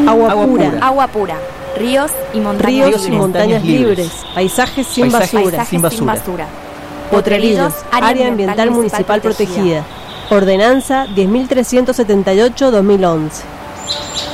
Agua pura. Ríos y montañas libres. Paisajes sin basura. Potrerillos, área ambiental municipal protegida. Ordenanza 10.378/2011.